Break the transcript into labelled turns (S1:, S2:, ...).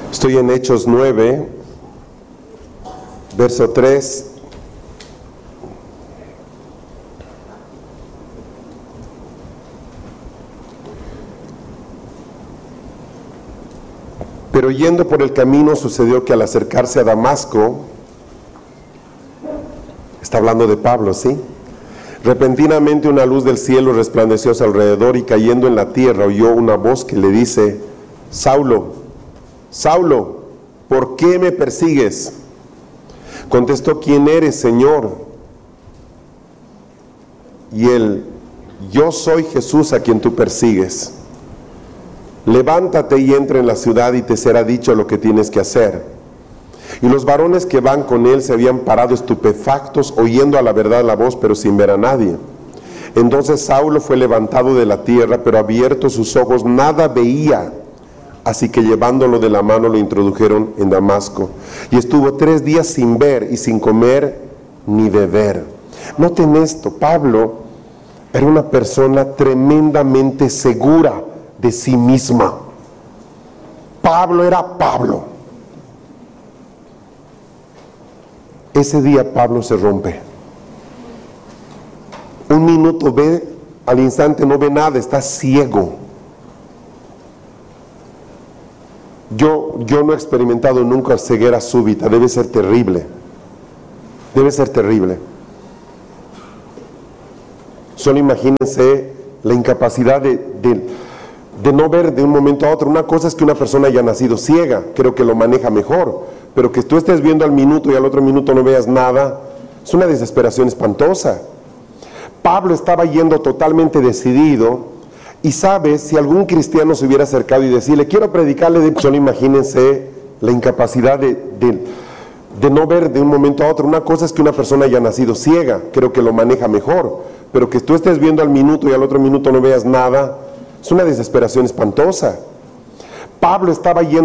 S1: Estoy en Hechos 9, verso 3. Pero yendo por el camino sucedió que al acercarse a Damasco, está hablando de Pablo, ¿sí? Repentinamente una luz del cielo resplandeció a su alrededor y cayendo en la tierra oyó una voz que le dice: Saulo, Saulo, ¿por qué me persigues? Contestó: ¿quién eres, Señor? Y él: yo soy Jesús a quien tú persigues. Levántate y entra en la ciudad y te será dicho lo que tienes que hacer. Y los varones que van con él se habían parado estupefactos, oyendo a la verdad la voz, pero sin ver a nadie. Entonces Saulo fue levantado de la tierra, pero abiertos sus ojos nada veía. Así que llevándolo de la mano lo introdujeron en Damasco. Y estuvo 3 días sin ver y sin comer ni beber. Noten esto, Pablo era una persona tremendamente segura de sí misma. Pablo era Pablo. Ese día Pablo se rompe. Un minuto ve, al instante no ve nada, está ciego. Yo no he experimentado nunca ceguera súbita, debe ser terrible. Debe ser terrible. Solo imagínense la incapacidad de no ver de un momento a otro. Una cosa es que una persona haya nacido ciega, creo que lo maneja mejor, pero que tú estés viendo al minuto y al otro minuto no veas nada, es una desesperación espantosa. Pablo estaba yendo totalmente decidido, y sabes, si algún cristiano se hubiera acercado y decirle: quiero predicarle, solo imagínense la incapacidad de no ver de un momento a otro. Una cosa es que una persona haya nacido ciega, creo que lo maneja mejor, pero que tú estés viendo al minuto y al otro minuto no veas nada, es una desesperación espantosa. Pablo estaba yendo